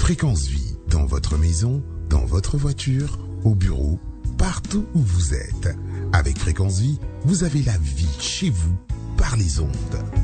Fréquence Vie, dans votre maison, dans votre voiture, au bureau, partout où vous êtes. Avec Fréquence Vie, vous avez la vie chez vous par les ondes.